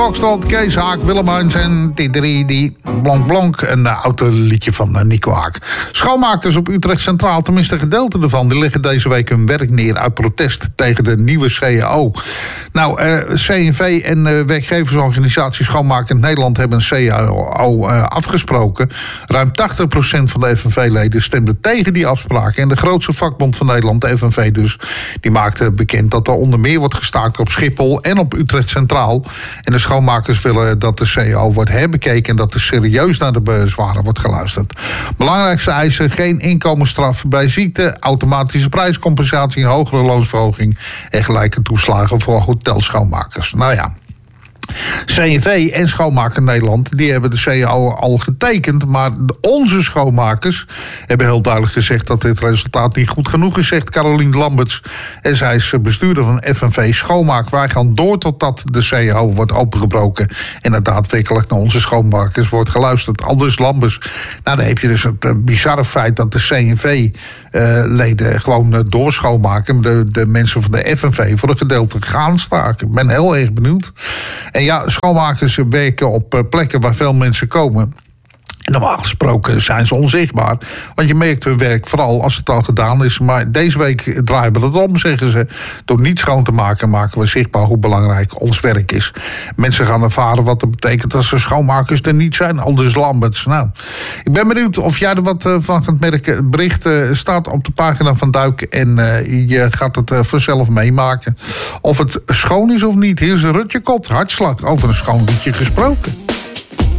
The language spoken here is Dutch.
Foxtrot, Kees Haak, Willem Heinz en Tideri, die Blonk Blonk, een autoliedje van Nico Haak. Schoonmakers op Utrecht Centraal, tenminste een gedeelte ervan, die leggen deze week hun werk neer uit protest tegen de nieuwe CAO. Nou, CNV en werkgeversorganisatie Schoonmakend Nederland hebben een CAO afgesproken. Ruim 80% van de FNV-leden stemde tegen die afspraak. En de grootste vakbond van Nederland, de FNV dus, die maakte bekend dat er onder meer wordt gestaakt op Schiphol en op Utrecht Centraal. En de schoonmakers willen dat de CAO wordt herbekeken en dat er serieus naar de bezwaren wordt geluisterd. Belangrijkste eisen: geen inkomensstraf bij ziekte, automatische prijscompensatie, een hogere loonsverhoging en gelijke toeslagen voor hotelschoonmakers. Nou ja. CNV en Schoonmakend Nederland, die hebben de CAO al getekend, maar onze schoonmakers hebben heel duidelijk gezegd dat dit resultaat niet goed genoeg is, zegt Carolien Lamberts. En zij is bestuurder van FNV Schoonmaak. Wij gaan door totdat de CAO wordt opengebroken en er daadwerkelijk naar onze schoonmakers wordt geluisterd. Aldus Lamberts. Nou, dan heb je dus het bizarre feit dat de CNV-leden gewoon doorschoonmaken. De mensen van de FNV voor een gedeelte gaan staken. Ik ben heel erg benieuwd. En ja, schoonmakers werken op plekken waar veel mensen komen. En normaal gesproken zijn ze onzichtbaar. Want je merkt hun werk vooral als het al gedaan is. Maar deze week draaien we dat om, zeggen ze. Door niet schoon te maken, maken we zichtbaar hoe belangrijk ons werk is. Mensen gaan ervaren wat dat betekent als de schoonmakers er niet zijn. Aldus Lamberts. Nou, ik ben benieuwd of jij er wat van gaat merken. Het bericht staat op de pagina van Duik. En je gaat het vanzelf meemaken. Of het schoon is of niet. Hier is Rutje Kot. Hartslag over een schoon liedje gesproken.